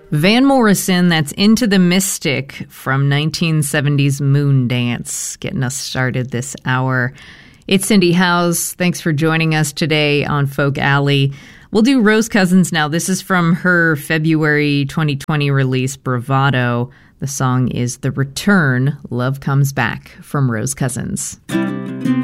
Van Morrison, that's Into the Mystic from 1970's Moondance, getting us started this hour. It's Cindy Howes. Thanks for joining us today on Folk Alley. We'll do Rose Cousins now. This is from her February 2020 release, Bravado. The song is The Return, Love Comes Back from Rose Cousins.